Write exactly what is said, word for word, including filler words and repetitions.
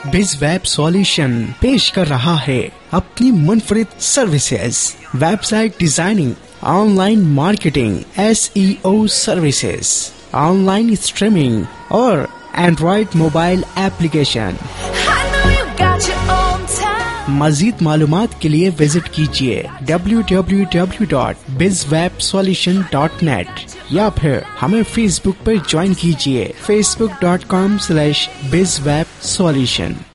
बिज web solution पेश कर रहा है अपनी मुनफरिद services, website designing, online marketing, S E O services, online streaming और एंड्रॉइड मोबाइल एप्लीकेशन। मजीद मालूमात के लिए विजिट कीजिए डब्ल्यू डब्ल्यू डब्ल्यू डॉट बिज वेब सॉल्यूशन डॉट नेट या फिर हमें फेसबुक पर ज्वाइन कीजिए फेसबुक डॉट कॉम स्लैश बिज वेब सॉल्यूशन।